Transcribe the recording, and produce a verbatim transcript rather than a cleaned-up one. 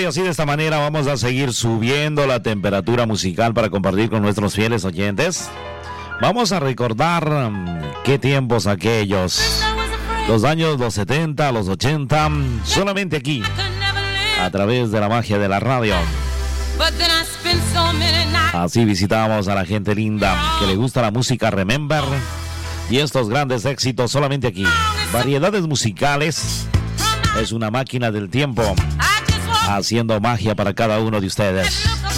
y así de esta manera vamos a seguir subiendo la temperatura musical para compartir con nuestros fieles oyentes. Vamos a recordar um, qué tiempos aquellos, los años los setenta, los ochenta, solamente aquí, a través de la magia de la radio. Así visitamos a la gente linda que le gusta la música Remember y estos grandes éxitos solamente aquí. Variedades musicales, es una máquina del tiempo haciendo magia para cada uno de ustedes.